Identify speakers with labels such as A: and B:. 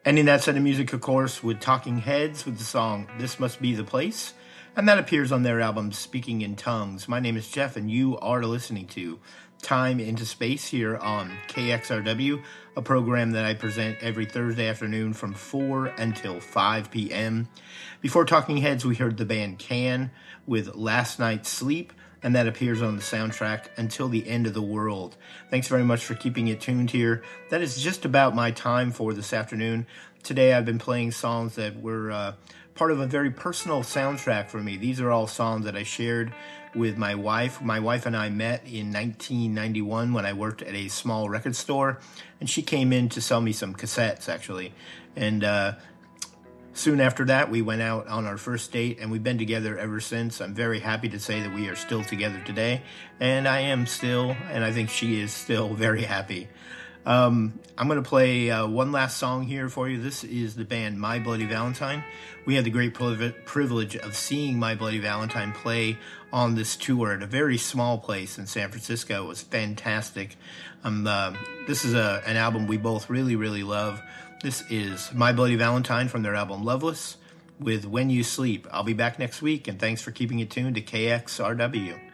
A: Ending that set of music, of course, with Talking Heads with the song This Must Be the Place, and that appears on their album Speaking in Tongues. My name is Jeff, and you are listening to Time into Space here on KXRW, a program that I present every Thursday afternoon from 4 until 5 p.m. Before Talking Heads, we heard the band Can with Last Night's Sleep, and that appears on the soundtrack Until the End of the World. Thanks very much for keeping it tuned here. That is just about my time for this afternoon. Today I've been playing songs that were part of a very personal soundtrack for me. These are all songs that I shared with my wife. My wife and I met in 1991 when I worked at a small record store, and she came in to sell me some cassettes, actually. And soon after that, we went out on our first date, and we've been together ever since. I'm very happy to say that we are still together today, and I am still, and I think she is still very happy. I'm going to play one last song here for you. This is the band My Bloody Valentine. We had the great privilege of seeing My Bloody Valentine play on this tour at a very small place in San Francisco. It was fantastic. This is an album we both really, really love. This is My Bloody Valentine from their album Loveless with When You Sleep. I'll be back next week, and thanks for keeping it tuned to KXRW.